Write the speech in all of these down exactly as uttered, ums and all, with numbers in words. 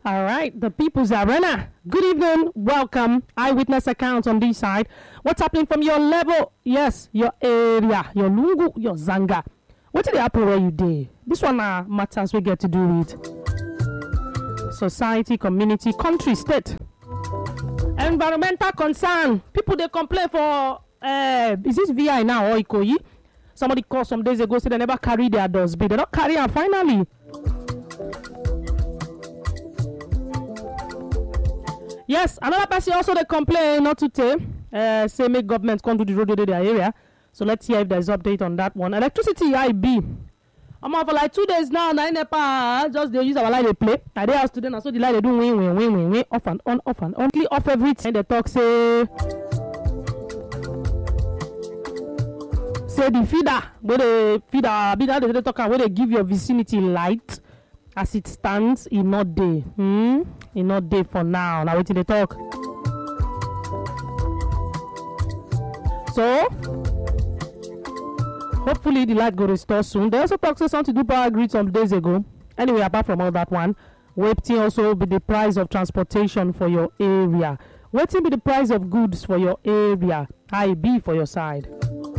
All right, the People's Arena. Good evening, welcome. Eyewitness account on this side. What's happening from your level? Yes, your area, your lungu, your zanga. What did happen where you did? This one uh, matters we get to do with society, community, country, state. Environmental concern. People they complain for uh, is this V I now or Ikoyi? Somebody called some days ago said they never carry their dustbin. They don't carry them finally. Yes, another person also they complain not to take uh, say make government come to the road to their area. So let's see if there's update on that one. Electricity I B. I'm for like two days now. Nine nepa just they use our light they play. I they ask today, so the light they do win win win win win off and on off and on. Off everything. They talk say say the feeder where the feeder feeder they talk where they give your vicinity light as it stands in not day. Hmm. In not day for now. Now waiting they talk. So hopefully the light go restore soon. They also talk say something to do power grid some days ago. Anyway, apart from all that one, waiting also be the price of transportation for your area. Waiting be the price of goods for your area. I B for your side.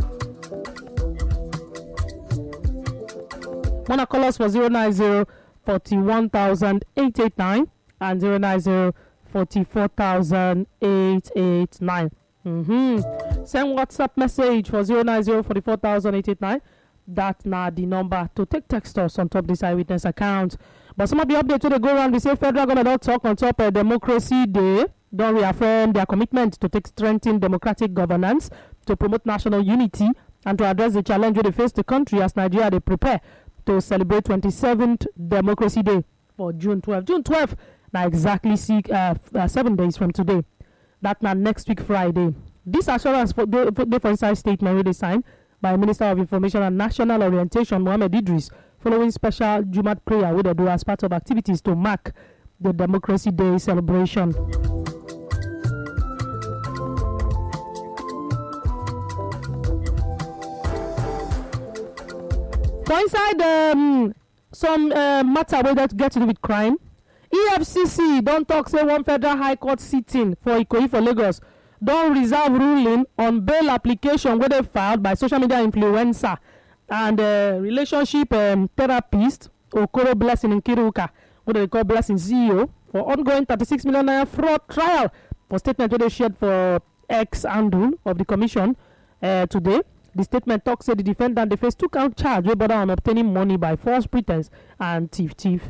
Wanna call us for zero nine zero forty-one thousand eight eight nine and zero nine zero forty-four thousand eight eight nine. Mm-hmm. Send WhatsApp message for zero nine zero forty-four thousand eight eight nine. That's not the number to take text us on top of this eyewitness account. But some of the updates they go around, we say federal government don't talk on top of Democracy Day. Don't reaffirm their commitment to take strengthen democratic governance, to promote national unity, and to address the challenge they face the country as Nigeria they prepare to celebrate twenty-seventh Democracy Day for June twelfth. June twelfth, now exactly six, uh, uh, seven days from today. That now next week Friday. This assurance for the for, for inside statement really signed by Minister of Information and National Orientation Mohammed Idris following special Jumat prayer with the do as part of activities to mark the Democracy Day celebration. For inside um, some uh, matter where that get to do with crime, E F C C don't talk say one federal high court sitting for Ikoyi for Lagos don't reserve ruling on bail application where they filed by social media influencer and uh, relationship um, therapist Okoro Blessing in Kiruka, what they call Blessing C E O, for ongoing thirty-six million naira fraud trial for statement where they shared for ex handle of the commission uh, today. The statement talks say the defendant they face two count charge with border on obtaining money by false pretense and thief thief.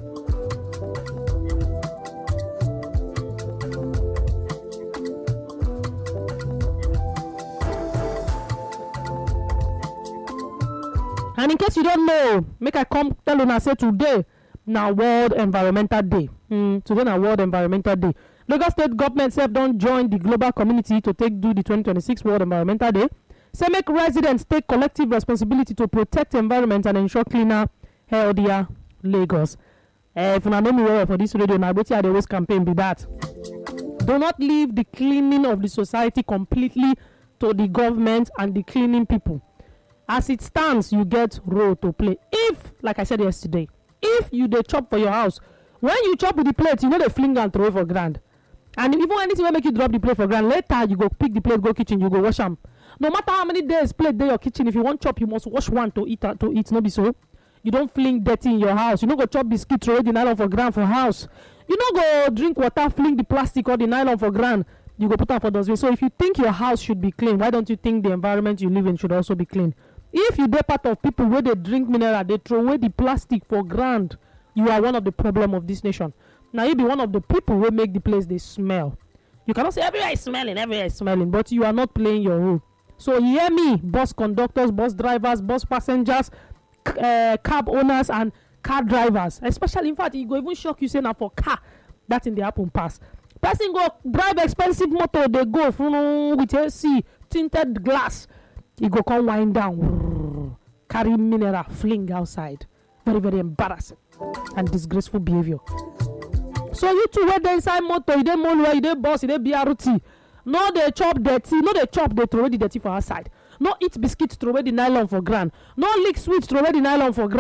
And in case you don't know, make I come tell you now say today now World Environmental Day. Mm, today now World Environmental Day. Lagos State government self don't join the global community to take do the twenty twenty-six World Environmental Day. Say make residents take collective responsibility to protect the environment and ensure cleaner, healthier Lagos. Uh, if you know me well for this radio, now but yeah, the waste campaign be that. Do not leave the cleaning of the society completely to the government and the cleaning people. As it stands, you get role to play. If, like I said yesterday, if you dey chop for your house, when you chop with the plate, you know they fling and throw for grand. And even anything will make you drop the plate for grand, later you go pick the plate, go kitchen, you go wash them. No matter how many days plate dey your kitchen, if you want chop, you must wash one to eat. To eat, no be so. You don't fling dirty in your house. You don't go chop biscuit, throw the nylon for grand for house. You don't go drink water, fling the plastic or the nylon for grand. You go put them for dustbin. So if you think your house should be clean, why don't you think the environment you live in should also be clean? If you dey part of people where they drink mineral, they throw away the plastic for grand, you are one of the problem of this nation. Now you be one of the people who make the place they smell. You cannot say everywhere is smelling, everywhere is smelling, but you are not playing your role. So hear me, bus conductors, bus drivers, bus passengers, uh, cab owners and car drivers, especially in fact, it go even shock you say now for car that in the happen pass. Person go drive expensive motor, they go with A C, tinted glass. You go come wind down, carry mineral, fling outside. Very, very embarrassing and disgraceful behavior. So you two where they inside motor, you dey motor, you dey bus, you dey B R T. No they chop dirty, no they chop, they throw the dirty for outside. No eat biscuit, throw away the nylon for grand. No lick sweet, throw away the nylon for grand.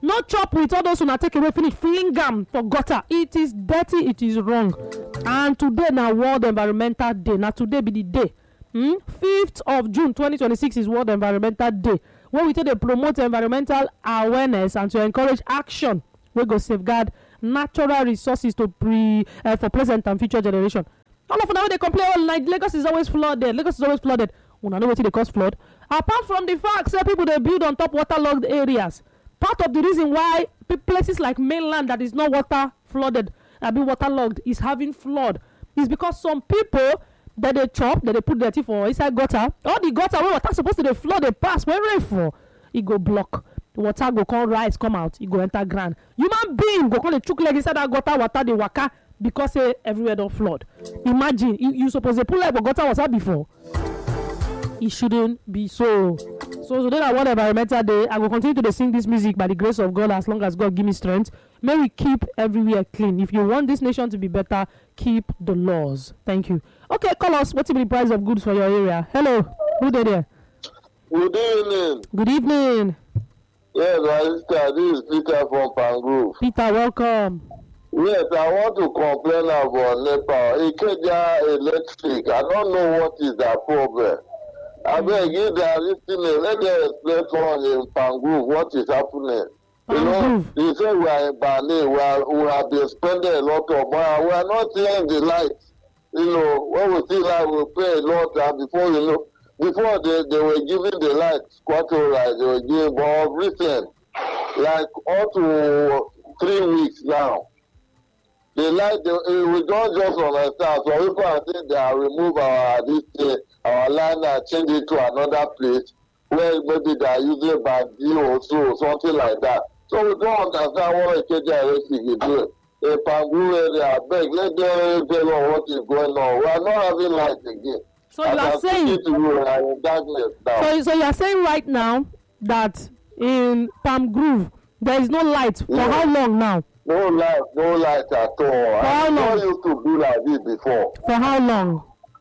No chop with all those una take away finish, fling am for gutter. It is dirty, it is wrong. And today na World Environmental Day. Now today be the day. Hmm? fifth of June twenty twenty-six is World Environmental Day. When we take to promote environmental awareness and to encourage action, we go safeguard natural resources to pre uh, for present and future generation. All of them they complain all night. Lagos is always flooded. Lagos is always flooded. Una know wetin dey cause flood. Apart from the fact say people they build on top waterlogged areas. Part of the reason why places like mainland that is not water flooded, uh, be waterlogged, is having flood is because some people that they chop, that they put dirty for inside gutter. All the gutter where water supposed to they flood, they pass when rain fall, it go block. The water go come rise, come out, it go enter ground. Human being go come the chook leg inside that gutter water, they waka because say everywhere don't flood. Imagine you, you supposed to pull like a gutter water before. It shouldn't be so. So today I want Environmental Day. I will continue to sing this music by the grace of God as long as God give me strength. May we keep everywhere clean. If you want this nation to be better, keep the laws. Thank you. Okay, call us. What's the price of goods for your area? Hello. Who there there? Good evening. Good evening. Yes, my sister, this is Peter from Pangrove. Peter, welcome. Yes, I want to complain about NEPA. Ikeja Electric. I don't know what is the problem. I beg you, they are listening. Let them explain to us in Pangrove what is happening. You know, they say we are in Bali, we, are, we have been spending a lot of money. We are not seeing the light. You know, when we see light, we pay a lot. And before, you know, before they, they were giving the light, quite all right, they were giving, but recent, like up to three weeks now, the light, they, we don't just understand. So people are saying they are remove our, this thing, our line and change it to another place where maybe they are using bamboo or so, or something like that. So we don't understand what Ikeja Electric is doing. In Pangrove area, I beg, let them tell us what is going on. We are not having light again. So you are saying, you, darkness now. So, so you are saying right now that in Pangrove there is no light for yeah. how long now? No light, no light at all. For how long? I used to do like this before. For how long?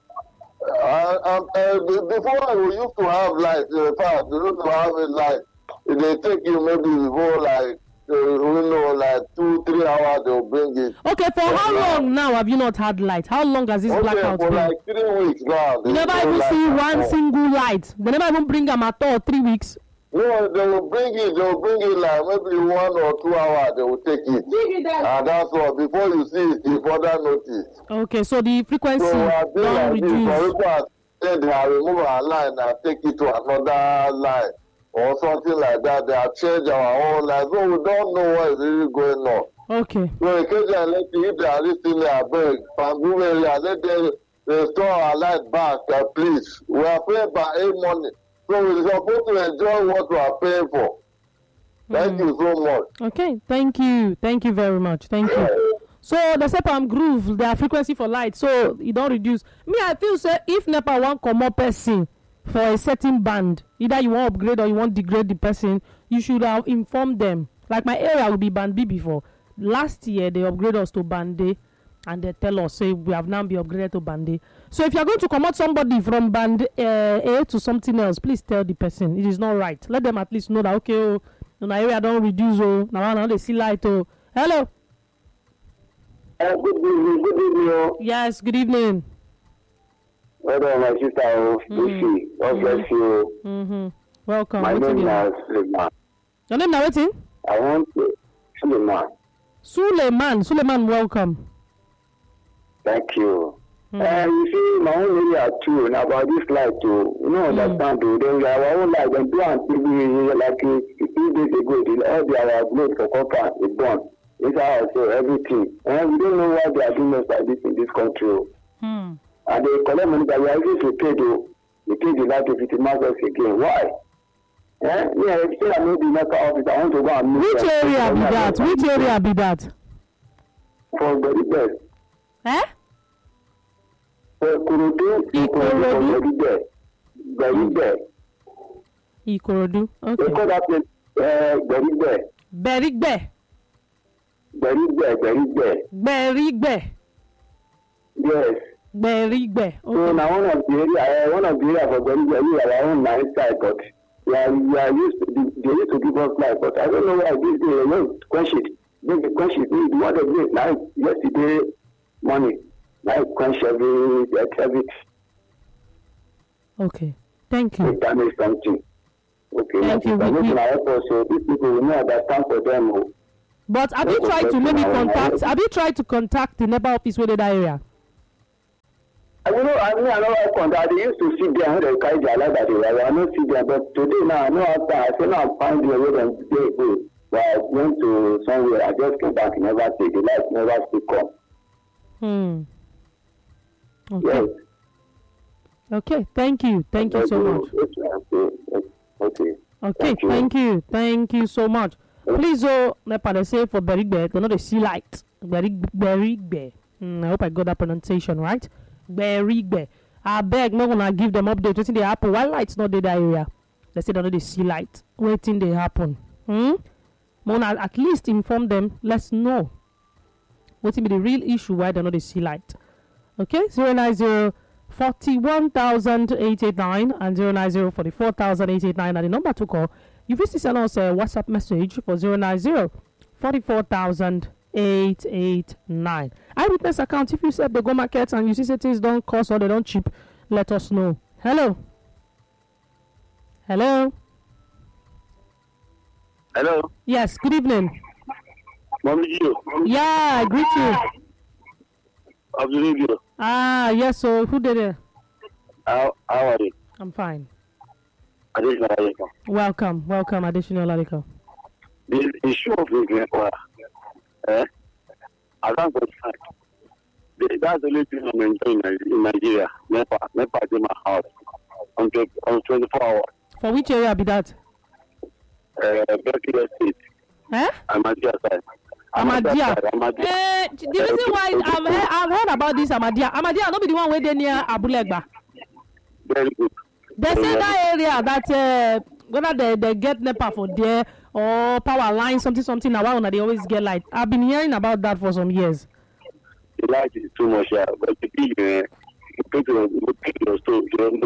Uh, um, uh, before we used to have light, in fact, we used to have a light. They take you maybe before like, uh, you know, like two, three hours, they'll bring it. Okay, for so how now, long now have you not had light? How long has this okay, blackout for been? like three weeks now. You never even see one single light. They never even bring them at all, three weeks. No, they will bring it, they will bring it like maybe one or two hours, they will take it. Bring it and that's all. Before you see it, you further notice. Okay, so the frequency so, uh, don't like reduce. This, people are saying they are remove our line and take it to another line or something like that. They have changed our own line. So we don't know what is really going on. Okay. So occasionally, let if they are listening, I beg, Pangrove area, let them restore our light back, uh, please. We are paying by eight money. So we're supposed to enjoy what we are paying for. Thank mm. you so much. Okay, thank you. Thank you very much. Thank you. So the Sepam Groove, their frequency for light, so it don't reduce. Me, I feel say if NEPA want come up person for a certain band, either you want upgrade or you want degrade the person, you should have informed them. Like my area will be band B before. Last year they upgraded us to band A, and they tell us say we have now been upgraded to band A. So if you are going to come out somebody from band uh, A to something else, please tell the person it is not right. Let them at least know that okay, oh, in my area don't reduce. Oh, now now they see light. Oh, hello. Uh, good evening. Good evening. Oh. Yes, good evening. Hello, my sister. Oh, Lucy. God bless you. Mm-hmm. Welcome. My what's name is Suleiman. Your name now waiting? I want to Suleiman. Suleiman. Suleiman, welcome. Thank you. Mm. Uh, you see, my own area too, and about this light too, you know, Mm. understand too. Then we have our own light, when do and T V, like a few days ago, the- all the our globe for copper is gone. It's our so everything. And we don't know why they are doing us like this in this country. Hmm. And they collect money that we are able to pay to, we pay the light if it matters us again. Why? Eh? Yeah, if say I know the local office, I want to go and meet Which them. area be that? Which area be that? For the best. Eh? For Kurudu, Ikorodu. for the best. Very best. Ikorodu. They Okay. call that place uh, Berigbe. Berigbe. Berigbe, Berigbe. Berigbe. Yes. Berigbe. So Okay. now one of the area, uh, one of the area for Berigbe, we have our own nice side, but we are, we are used to, the, they used to give us light, but I don't know why this day they won't quench it. Maybe quench it. The one they did like yesterday morning, like quench every every. Okay. Thank you. Damage something. Okay. Thank you. But We, we, also, these people will not understand for them. but have you tried to maybe contact? Have you tried to contact the NEPA office within that area? I don't know. I mean, I know I contact. They used to sit there when they carry their light that they were. I don't see them, but today now I know after I say now I find the way them they go. But I went to somewhere. I just came back. Never say the light never still come. Hmm. Okay. Yes. Okay. Thank you. Thank you so much. Okay. Okay. Okay. Thank you. Thank you. Thank you so much. Please, oh, NEPA they say for Berigbe, they know the sea light. Berig Berigbe. Mm, I hope I got that pronunciation right. Berigbe. I beg, no gonna give them update. Waiting they happen. Why lights not in that area? They say they know the sea light. Waiting they happen. Hmm. Mona at least inform them. Let's know. Waiting be the real issue why they know the sea light. Okay, zero nine zero forty one thousand eight eight nine and zero nine zero forty four thousand eight eight nine are the number to call. You visit send us a WhatsApp message for zero nine zero forty four thousand eight eight nine. Eyewitness account. If you said they go market and you see say things don't cost or they don't cheap, let us know. Hello. Hello. Hello. Yes. Good evening. Mommy, you. Yeah, I greet you. Of the radio. Ah, yes. So who did it? How how are you? I'm fine. Additional Aliko. Welcome, welcome, additional Aliko. The issue of the Nepal, eh? I can't go back. That's the only thing I'm enjoying in Nigeria. Nepal, Nepal is in my house on twenty-four hours. For which area be that? Uh, Berkeley State. Eh? Amadia side. Amadia. Amadia. Eh, the reason why I've heard, I've heard about this Amadia. Amadia not be the one where they near Abulegba. Very good. They say that area that uh, whether they, they get NEPA for there or power line something something now why they always get light. I've been hearing about that for some years. The light is too much, yeah. But the big, uh, you put your, you put your stove, you don't know.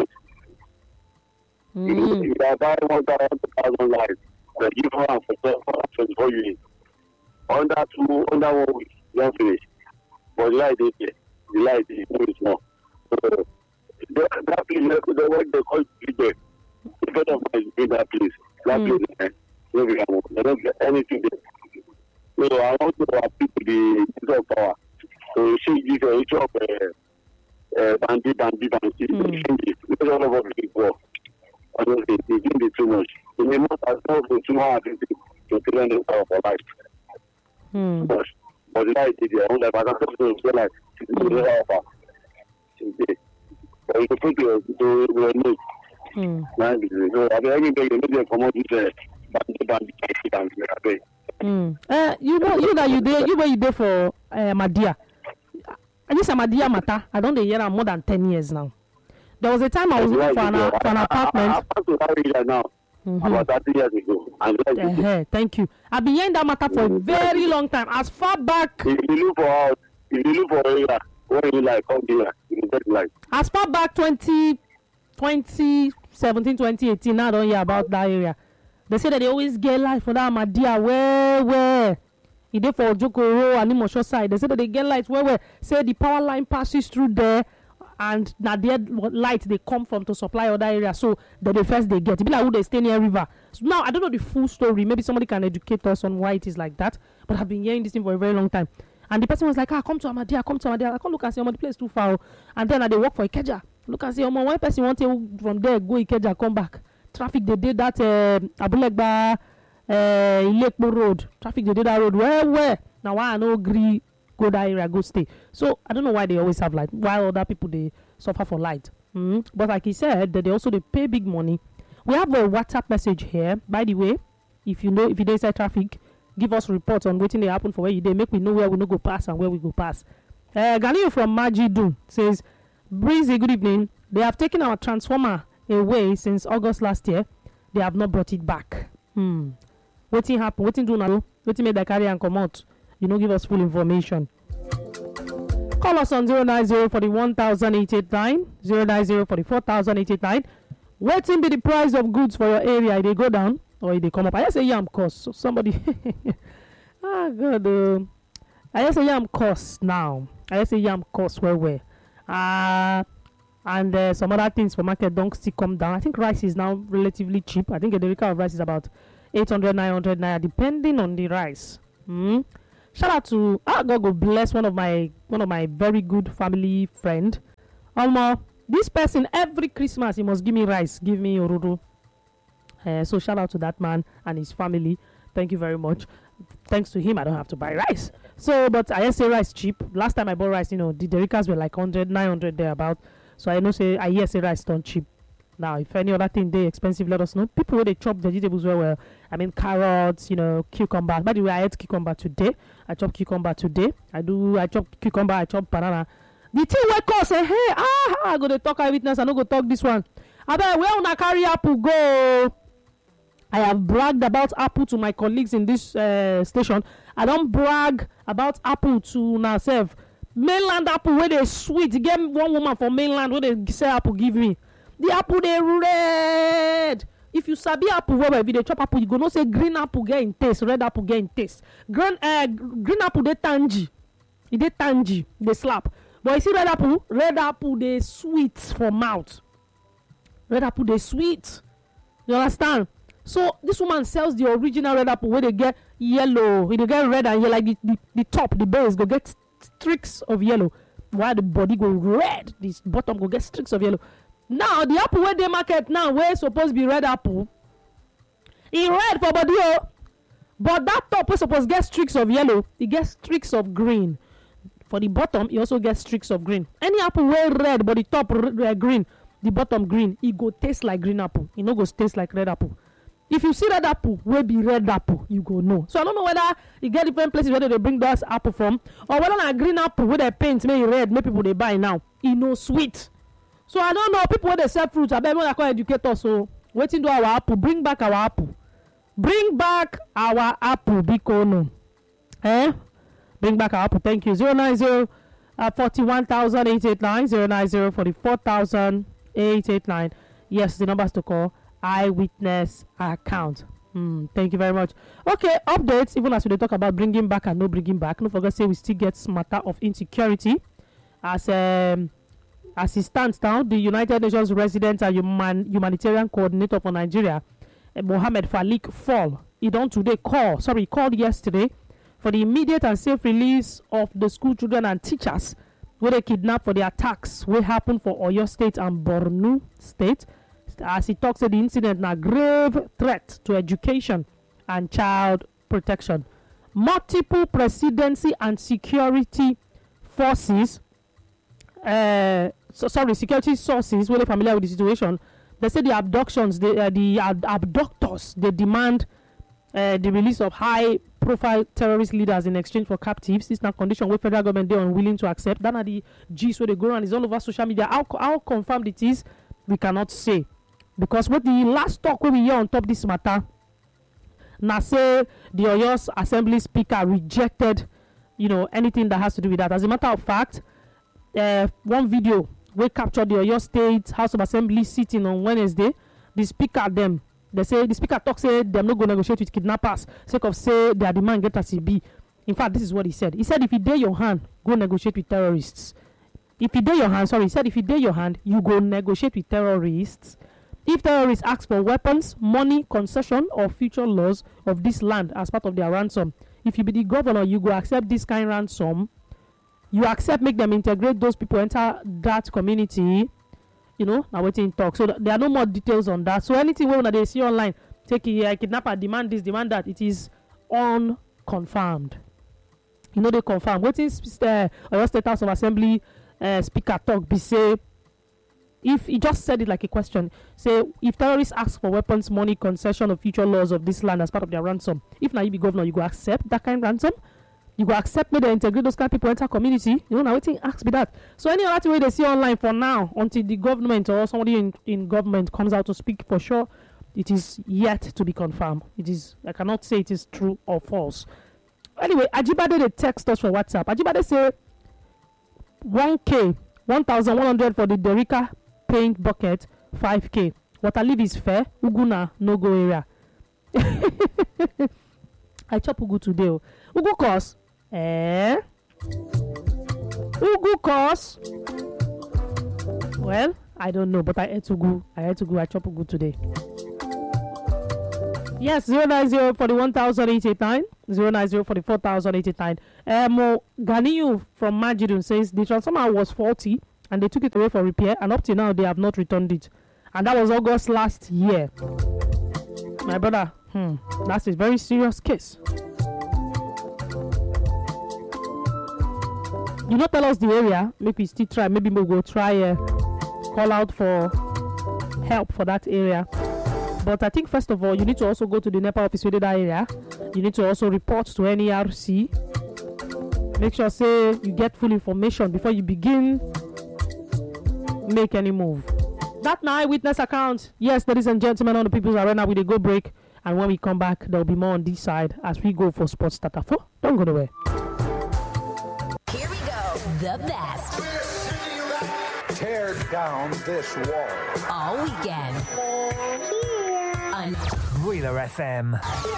Mm. You are buying one thousand lights, but you for twenty-four units. Under two, under one week, you don't finish. But the light is there. The light is very small. So, that, that place, the work they call it, the better place is that place. That Mm. place, eh, they don't get anything there. So, I want to have people the use of power. So, she gives a job, uh, uh, bandit, bandit, bandit, Mm. changes. Because all of us people, honestly, they give it too much. In a month, I saw for two hundred fifty to three hundred thousand for life. Hmm. But but the light is there. Like, I don't know if like, but you put your to your nose. Hmm. So, I mean, everybody, you need to come out with a bandit, bandit, bandit, Hmm. Uh, you know, you that you there, you where you there for uh, Madia. And this Madia matter. I don't hear am more than ten years now. There was a time I was looking for an, for an apartment. I passed to that area now. Mm-hmm. About thirty years ago. And Uh-huh. Thank you. I've been hearing that matter for a very long time. As far back, if you look for house, if you look for area, where you like, come here, you get like. as far back twenty, twenty seventeen, twenty eighteen. Now I don't hear about that area. They say that they always get light for that Madia. Where, where? If they for Jokoro and Imosho side, they say that they get light where, where? Say the power line passes through there. And now their light they come from to supply other areas, so that the first they get. It be like who they stay near river. So now I don't know the full story. Maybe somebody can educate us on why it is like that. But I've been hearing this thing for a very long time. And the person was like, "Ah, come to Amadia, come to Amadia." I can't look and say, "Oh, the place too far." And then I they work for Ikeja. Look and say, "Oh, one person want to from there go Ikeja, come back." Traffic they did that uh, Abulegba, uh, Ilekpo road. Traffic they did that road. Where where? Now why I no agree. Go that area, go stay. So I don't know why they always have light. Why other people they suffer for light. Mm-hmm. But like he said, that they also they pay big money. We have a WhatsApp message here. By the way, if you know if you dey inside traffic, give us reports on what they happen for where you dey. Make we know where we no go pass and where we go pass. Uh, Ganiyu from Majidu says, "Breezy, good evening. They have taken our transformer away since August last year. They have not brought it back. Hmm. What happen? What do now? What made the carry and come out? You know, give us full information." Call us on zero nine zero forty one thousand eight eight nine, zero nine zero forty four thousand eight eight nine. What will be the price of goods for your area? They go down. or e dey come up. I hear say yam cost. So somebody ah God uh, I hear say yam cost now. I hear say yam cost well well. Uh and uh, some other things for market don't still come down. I think rice is now relatively cheap. I think a derica of rice is about eight hundred, nine hundred naira depending on the rice. Mm. Shout out to ah God go bless one of my one of my very good family friend. Um, this person every Christmas he must give me rice, give me ororo. Uh, so shout out to that man and his family. Thank you very much. Thanks to him, I don't have to buy rice. So, but I say rice cheap. Last time I bought rice, you know, the dericas were like one hundred, nine hundred there about. So I know say I hear say rice don't cheap. Now, if any other thing they expensive, let us know. People where they chop vegetables well, well. I mean carrots, you know, cucumber. By the way, I ate cucumber today. I chop cucumber today. I do. I chop cucumber. I chop banana. The thing where call say, hey, ah, I go to talk eyewitness. I no go talk this one. I bet where una carry apple go. I have bragged about apple to my colleagues in this uh, station. I don't brag about apple to myself. Mainland apple where they sweet. Get one woman from mainland where they say apple give me. The apple they red. If you sabi apple, well, if you chop apple, you go no say green apple get in taste, red apple get in taste. Green uh, green apple they tangy, it they tangy, they slap. But you see red apple, red apple they sweet for mouth. Red apple they sweet. You understand? So this woman sells the original red apple where they get yellow, they get red and yellow. Like the, the, the top, the base go get streaks of yellow, while the body go red. This bottom go get streaks of yellow. Now the apple where they market now, where supposed to be red apple, it red for body, oh, but that top was supposed to get streaks of yellow, it gets streaks of green. For the bottom, it also gets streaks of green. Any apple where red, but the top uh, green, the bottom green, it go taste like green apple. It no go taste like red apple. If you see red apple, where be red apple, you go know. So I don't know whether you get different places where they bring those apple from, or whether a green apple where they paint make it red, make people they buy now. It no sweet. So I don't know people where they sell fruits. I bet when I call educator. So waiting to our apple, bring back our apple, bring back our apple. Biko no, eh? Bring back our apple. Thank you. Zero nine zero forty one thousand eight eight nine zero nine zero forty four thousand eight eight nine. Yes, the numbers to call. Eyewitness account. Hmm, thank you very much. Okay, updates. Even as we talk about bringing back and no bringing back, don't forget say we still get matter of insecurity as um as it stands now. The United Nations Resident and Human, Humanitarian Coordinator for Nigeria, uh, Mohammed Falik Fall, he don't today call. Sorry, he called yesterday for the immediate and safe release of the school children and teachers where they kidnapped for the attacks wey happen for Oyo State and Borno State. As he talks about the incident, a grave threat to education and child protection. Multiple presidency and security forces, uh, so, sorry, security sources, really familiar with the situation. They say the abductions, the, uh, the ab- abductors, they demand uh, the release of high-profile terrorist leaders in exchange for captives. This is not condition where federal government they are unwilling to accept. That are the G's where they go around. It's all over social media. How, how confirmed it is, we cannot say. Because with the last talk we hear on top this matter, now say the Oyo Assembly Speaker rejected, you know, anything that has to do with that. As a matter of fact, uh, one video we captured the Oyo State House of Assembly sitting on Wednesday. The speaker them, they say the speaker talk say them not go negotiate with kidnappers, sake of say their demand get as it be. In fact, this is what he said. He said if you dare your hand, go negotiate with terrorists. If you dare your hand, sorry, he said if you dare your hand, you go negotiate with terrorists. If terrorists ask for weapons, money, concession, or future laws of this land as part of their ransom, if you be the governor, you go accept this kind of ransom. You accept, make them integrate those people, enter that community. You know, now waiting talk. So th- there are no more details on that. So anything when they see online, take it here, kidnapper, demand this, demand that, it is unconfirmed. You know, they confirm. Waiting, uh, Oyo State House of Assembly uh, speaker talk, be say, if he just said it like a question, say if terrorists ask for weapons, money, concession, or future laws of this land as part of their ransom, if now you be governor, you go accept that kind of ransom. You go accept me they integrate those kind of people enter community. You know now waiting ask me that. So any other way they see online for now until the government or somebody in, in government comes out to speak for sure, it is yet to be confirmed. It is I cannot say it is true or false. Anyway, Ajibade they text us for WhatsApp. Ajibade say one K, one thousand one hundred for the Derica paint bucket, five K. Water leave is fair. Uguna no go area. I chop ugu today. Oh. Ugu cost? Eh? Ugu cost? Well, I don't know, but I ate ugu. I ate ugu. I chop ugu today. Yes, zero nine zero for the one thousand eight eight nine, zero nine zero for the four thousand eight eight nine. Um, Ganiyu from Majidun says the transformer was faulty and they took it away for repair, and up to now they have not returned it. And that was August last year. My brother, hmm, that's a very serious case. You not tell us the area, maybe still try, maybe we'll go try uh, call out for help for that area. But I think first of all, you need to also go to the NEPA office within that area. You need to also report to N E R C. Make sure say you get full information before you begin make any move. That now eyewitness account. Yes, ladies and gentlemen, on the People's Arena, we will go break, and when we come back, there will be more on this side as we go for Sports Starter four. Don't go nowhere. Here we go. The best. Tear down this wall. All weekend. On Wheeler F M.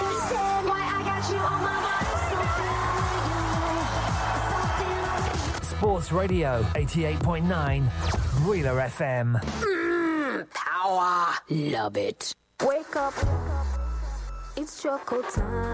Sports Radio eighty-eight point nine. Wheeler F M. mm, power. Love it. Wake up. It's choco time.